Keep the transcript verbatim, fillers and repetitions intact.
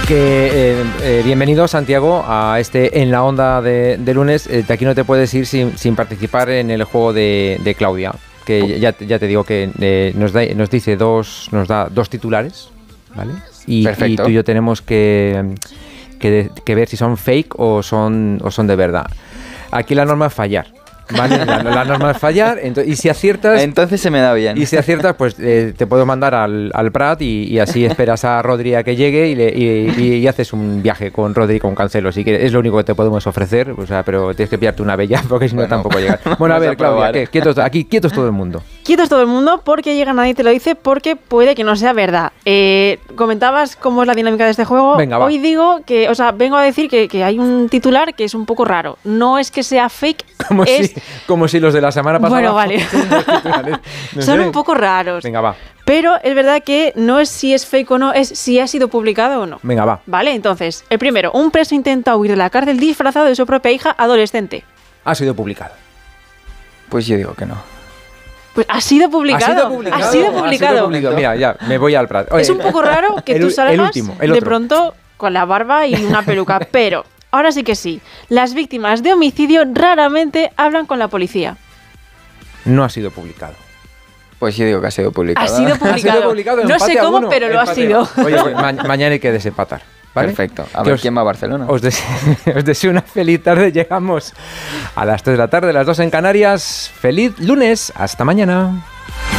Que eh, eh, bienvenido, Santiago, a este En la Onda de, de lunes. Eh, de aquí no te puedes ir sin, sin participar en el juego de, de Claudia, que ya, ya te digo que eh, nos, da, nos dice dos, nos da dos titulares, ¿vale? Y, y tú y yo tenemos que, que, que ver si son fake o son, o son de verdad. Aquí la norma es fallar. ¿Vale? La, la norma es fallar, entonces, y si aciertas... Entonces se me da bien. Y si aciertas, pues eh, te puedo mandar al, al Prat y, y así esperas a Rodri a que llegue y, le, y, y haces un viaje con Rodri con Cancelo. Si quieres, es lo único que te podemos ofrecer, o sea, pero tienes que pillarte una bella porque si no bueno, tampoco llegas. Bueno, a ver, a Claudia, ¿qué? Quietos, aquí quietos todo el mundo. Quietos todo el mundo porque llega Nadie te lo dice, porque puede que no sea verdad. Eh, comentabas cómo es la dinámica de este juego. Venga, va. Hoy digo que, o sea, vengo a decir que, que hay un titular que es un poco raro. No es que sea fake, como es... si, como si los de la semana pasada... Bueno, vale. no Son sé. un poco raros. Venga, va. Pero es verdad que no es si es fake o no, es si ha sido publicado o no. Venga, va. Vale, entonces, el primero. Un preso intenta huir de la cárcel disfrazado de su propia hija adolescente. Ha sido publicado. Pues yo digo que no. Pues ha sido publicado. Ha sido publicado. Ha sido publicado. Ha sido publicado. Mira, ya, me voy al Prat. Oye, es un poco raro que el, tú salgas el último, el de otro. pronto con la barba y una peluca, pero ahora sí que sí. Las víctimas de homicidio raramente hablan con la policía. No ha sido publicado. Pues yo digo que ha sido publicado. Ha sido publicado. Ha sido publicado. No sé cómo, uno, pero lo empate. ha sido. Oye, pues, ma mañana hay que desempatar. ¿Vale? Perfecto. A que ver os, quién va a Barcelona. Os, des os deseo una feliz tarde. Llegamos a las tres de la tarde, las dos en Canarias. Feliz lunes. Hasta mañana.